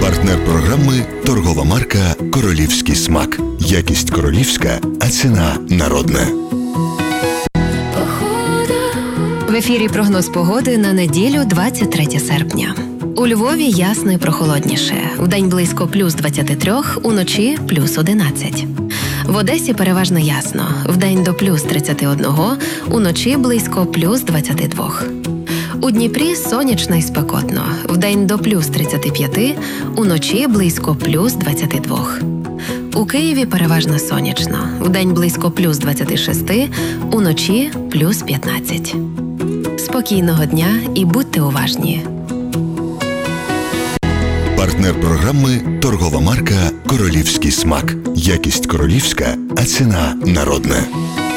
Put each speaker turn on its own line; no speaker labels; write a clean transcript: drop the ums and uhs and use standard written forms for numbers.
Партнер програми – торгова марка «Королівський смак». Якість королівська, а ціна народна.
В ефірі прогноз погоди на неділю 23 серпня. У Львові ясно і прохолодніше. Вдень близько плюс 23, уночі плюс 11. В Одесі переважно ясно. Вдень до плюс 31, уночі близько плюс 22. У Дніпрі сонячно і спекотно. Вдень до плюс 35, уночі близько плюс 22. У Києві переважно сонячно. Вдень близько плюс 26, уночі плюс 15. Спокійного дня і будьте уважні.
Партнер програми – торгова марка «Королівський смак». Якість королівська, а ціна народна.